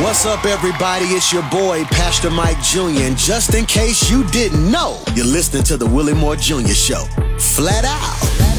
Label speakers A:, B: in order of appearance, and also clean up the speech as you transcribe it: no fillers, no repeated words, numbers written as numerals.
A: What's up, everybody? It's your boy, Pastor Mike Jr. And just in case you didn't know, you're listening to the Willie Moore Jr. Show. Flat out.